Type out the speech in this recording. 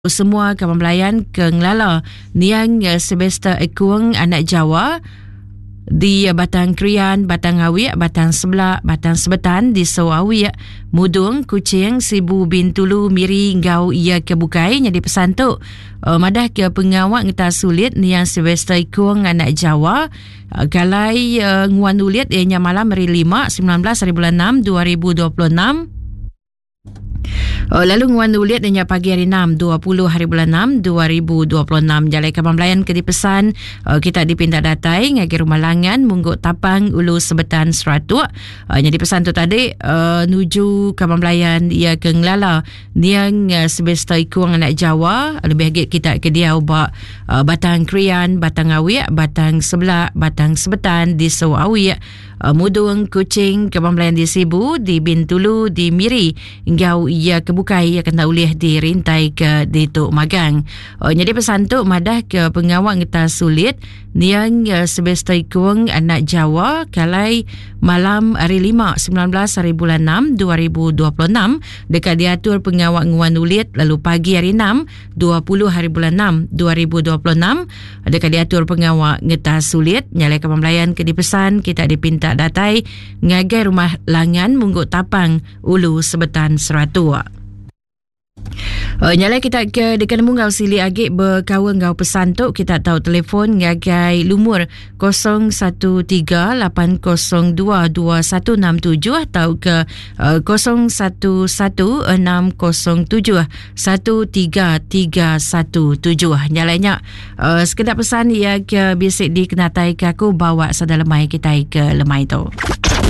semua kawan belayan ke ngelala niang Sylvester Ekung anak Jawa di Batang Krian, Batang Awiak, Batang Sebelak, Batang Sebetan di Sawawiak, Mudung, Kuching, Sibu Bintulu, Miri, Ngau, Ia Kebukai, jadi pesan tu madah ke pengawak ngita sulit niang Sylvester Ekung anak Jawa galai nguan ulit ianya malam hari 5 19 hari bulan 6 2026. Lalu nguan uliat dan pagi hari 6 20 hari bulan 6 2026 jalai kaban belayan ke dipesan kita dipinta datai ngagi rumah langan mungguk tapang ulu sebetan seratuk jadi pesan tu tadi nuju kaban belayan ia ke ngelala niang Sylvester Ekung anak Jawa lebih agak kita ke dia ubak Batang Krian, Batang Awiak, Batang Sebelak, Batang Sebetan di Sawawiak, Mudung, Kuching, kaban belayan di Sibu, di Bintulu, di Miri, Ngau ia kebukai ia kena ulih di Rintai ke di Tok Magang. Jadi pesan tu madah ke pengawak kita sulit niang Sylvester Ekung anak Jawa kalai malam hari 5 19 hari bulan 6 2026 dekat diatur pengawak nguan ulit lalu pagi hari 6 20 hari bulan 6 2026 dekat diatur pengawak ngeta sulit nyalai kapan belayan ke dipesan kita dipinta datai ngagai rumah langan mungguk tapang ulu sebetan seratua. Nyalai kita ke dekat munggau sili agik berkawan ngau pesan tu kita tahu telefon ngagai lumur 0138022167 atau ke 0116071337 nyalainya sekedar pesan ia ke bisik di kenatai ke aku bawa sada lemai kita ke lemai tu.